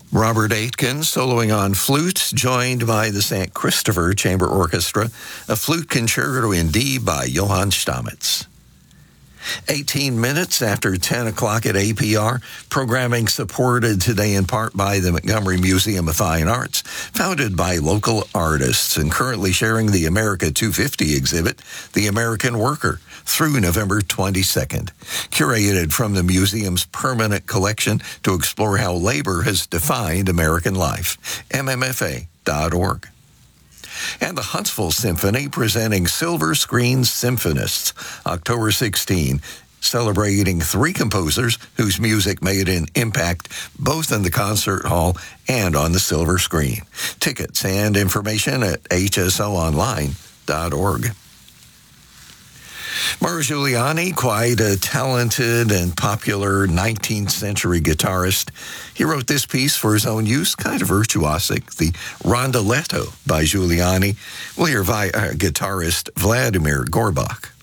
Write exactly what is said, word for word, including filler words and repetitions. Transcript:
Robert Aitken soloing on flute, joined by the Saint Christopher Chamber Orchestra, a flute concerto in D by Johann Stamitz. eighteen minutes after ten o'clock at A P R, programming supported today in part by the Montgomery Museum of Fine Arts, founded by local artists and currently sharing the America two fifty exhibit, The American Worker, through November twenty-second. Curated from the museum's permanent collection to explore how labor has defined American life. M M F A dot org. And the Huntsville Symphony presenting Silver Screen Symphonists, October sixteenth, celebrating three composers whose music made an impact both in the concert hall and on the silver screen. Tickets and information at H S O online dot org. Murray Giuliani, quite a talented and popular nineteenth century guitarist. He wrote this piece for his own use, kind of virtuosic, the Rondoletto by Giuliani. We'll hear vi- uh, guitarist Vladimir Gorbach.